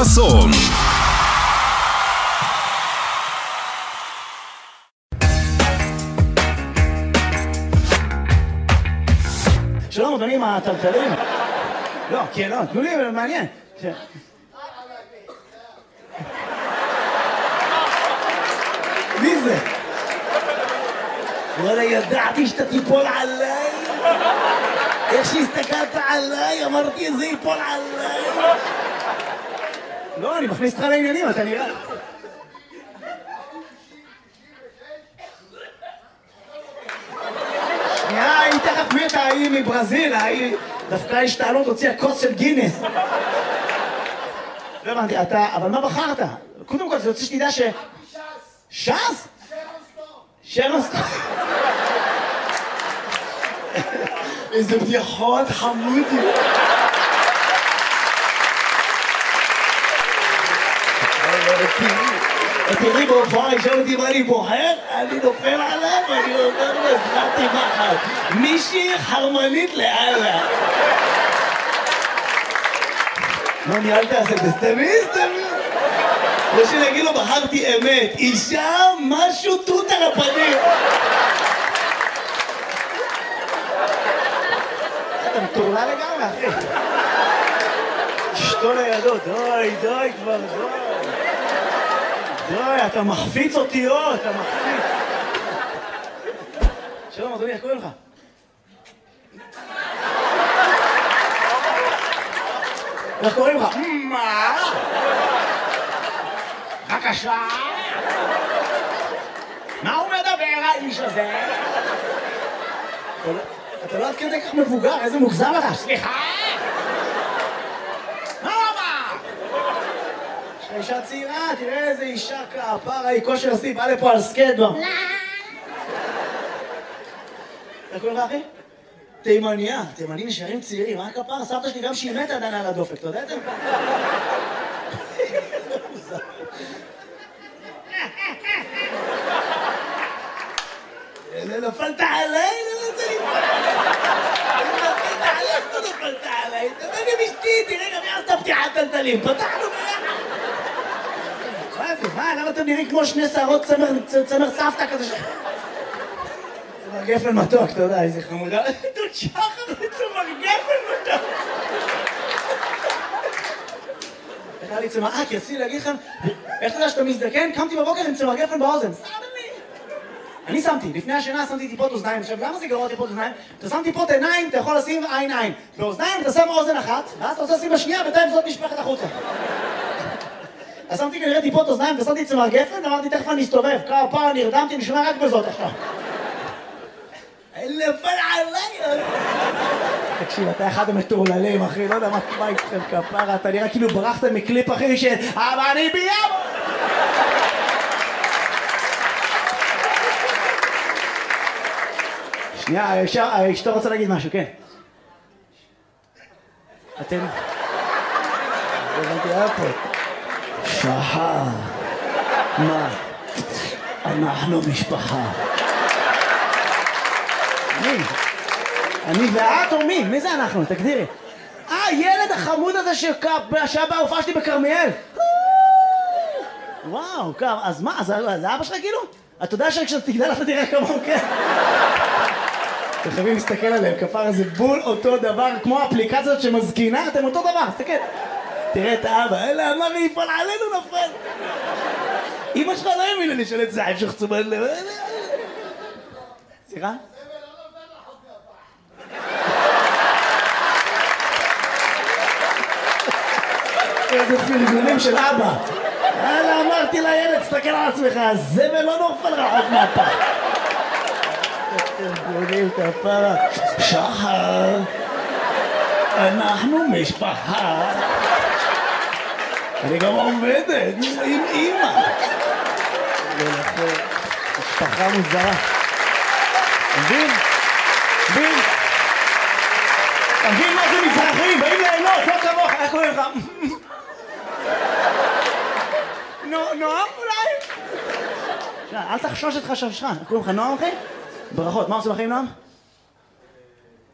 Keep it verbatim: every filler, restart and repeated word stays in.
חסון. שלום אדונים הטלטלים. לא, כן, לא, תנו לי, מעניין. מי זה? וואלה, ידעתי שאתה תיפול עליי. איך שהסתכלת עליי, אמרתי זה ייפול עליי. לא, אני מכניס אותך לעניינים, אתה נראה. שנייה, היא תכף מתה, היא מברזיל, היא דווקא השתעלות הוציאה כוס של גינס. לא הבנתי, אתה, אבל מה בחרת? קודם כל, זה רוצה שתדע ש... ש"ס? שרון סטון. איזה בדיחות חמודי. תראי בהופעה, ישאל אותי מה אני בוחר, אני נופל עליו ואני אומר לו, הזלעתי מחר. מישהי חרמנית לאללה. מה ניהלת עשה? תסתמי, תסתמי. לא שאני אגיד לו, בחרתי אמת. אישה, משהו תות על הפנים. אתה מטורלה לגמרי, אחי. אשתו לידו, די, די כבר, די. די, אתה מחפיץ אותיות, אתה מחפיץ. שלום, אדוני, איך קוראים לך? איך קוראים לך? מה? בבקשה? מה הוא מדבר, האיש הזה? אתה לא עד כדי כך מבוגר, איזה מוגזם לך? סליחה? מה הוא אמר? יש לך אישה צעירה, תראה איזה אישה כפרה, היא כושר עשי, בא לפה על סקייטבורד. איך קוראים לך, אחי? תימניה, תימנים נשארים צעירים, מה הכפרה? סבתא שלי גם שהיא מתה עדיין על הדופק, אתה יודע את זה? נפלת עליי, לא רוצה ליפול עליי. נפלת עליי, לא נפלת עליי. תבוא עם אשתי, תראה גם יעשת פתיחת טלטלים. פתחנו ביחד. מה זה? מה? למה אתם נראים כמו שני שערות צמר סבתא כזה ש... צמר גפן מתוק, אתה יודע, איזה חמודה. דוד שחר וצמר גפן מתוק. איך היה לי צמר... אה, כי רציתי להגיד לכם, איך אתה יודע שאתה מזדקן? קמתי בבוקר עם צמר גפן באוזן. אני שמתי, לפני השינה שמתי טיפות אוזניים. עכשיו, למה זה גרוע טיפות אוזניים? אתה שם טיפות עיניים, אתה יכול לשים עין עין. באוזניים אתה שם אוזן אחת, ואז אתה רוצה לשים בשנייה, בינתיים זאת נשפכת החוצה. אז שמתי כנראה טיפות אוזניים, ושמתי צמר גפן, אמרתי, תכף אני אסתובב. כפרה, נרדמתי, אני שומע רק בזאת עכשיו. נפל עליי! תקשיב, אתה אחד המטורללים, אחי, לא יודע מה איתכם כפרה, אתה נראה כאילו ברחתם מקליפ, אחי, של אבל אני ביום! שנייה, אשתו רוצה להגיד משהו, כן. אתם... הבנתי, היה פה. שחר. מה? אנחנו משפחה. מי? אני ואת או מי? מי זה אנחנו? תגדירי. אה, ילד החמוד הזה שהיה בהופעה שלי בכרמיאל. וואו, אז מה? זה אבא שלך כאילו? אתה יודע שכשאתה תגדל אתה תראה כמוהו, כן? אתם חייבים להסתכל עליהם, כפרה זה בול אותו דבר, כמו האפליקציות שמזקינה, אתם אותו דבר, תסתכל. תראה את האבא, אלה אמר לי, יפול עלינו נפל. אמא שלך לא האמינה לי של את זה, המשך צומת לב. סליחה? איזה פרגונים של אבא. אלה אמרתי לילד, תסתכל על עצמך, הזבל לא נופל רחוק מהפה. פרגונים כפרה. שחר, אנחנו משפחה. אני גם עובדת עם אמא. משפחה מוזרה. מבין? מבין? מבין מה זה מזרחים? באים ליהנות, לא כמוך, איך קוראים לך? נועם אולי? אל תחשוש את חששך. איך קוראים לך נועם אחי? ברכות, מה עושים לכם נועם?